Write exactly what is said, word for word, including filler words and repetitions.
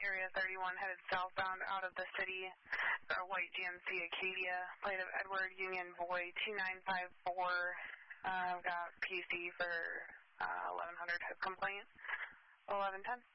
Area thirty-one headed southbound out of the city. A white G M C Acadia, plate of Edward Union Boy two nine five four. Uh, I've got P C for uh, eleven hundred complaint. eleven ten.